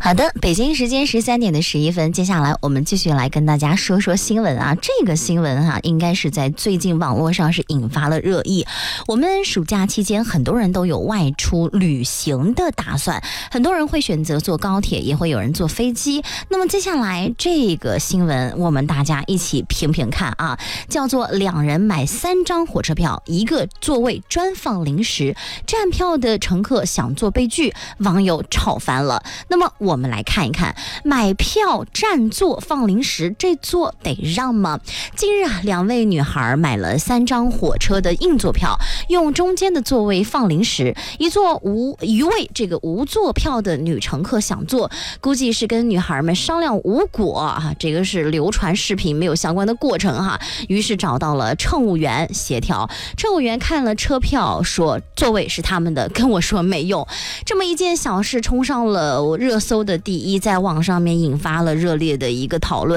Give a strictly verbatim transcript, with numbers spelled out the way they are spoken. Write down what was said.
好的，北京时间十三点的十一分，接下来我们继续来跟大家说说新闻啊。这个新闻啊，应该是在最近网络上是引发了热议。我们暑假期间，很多人都有外出旅行的打算，很多人会选择坐高铁，也会有人坐飞机。那么接下来这个新闻，我们大家一起评评看啊，叫做两人买三张火车票，一个座位专放零食，站票的乘客想坐被拒，网友吵翻了。那么我们来看一看，买票占座放零食，这座得让吗？近日啊，两位女孩买了三张火车的硬座票，用中间的座位放零食。一座无一位这个无座票的女乘客想坐，估计是跟女孩们商量无果啊，这个是流传视频，没有相关的过程哈。于是找到了乘务员协调，乘务员看了车票，说座位是他们的，跟我说没用。这么一件小事冲上了热搜的第一，在网上面引发了热烈的一个讨论。